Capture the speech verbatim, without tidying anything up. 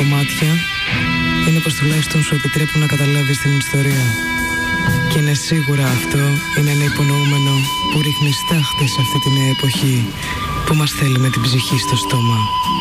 κομμάτια είναι πως τουλάχιστον σου επιτρέπουν να καταλάβεις την ιστορία. Και είναι σίγουρα αυτό είναι ένα υπονοούμενο που ρίχνει στάχτη σε αυτή την εποχή που μας θέλει με την ψυχή στο στόμα.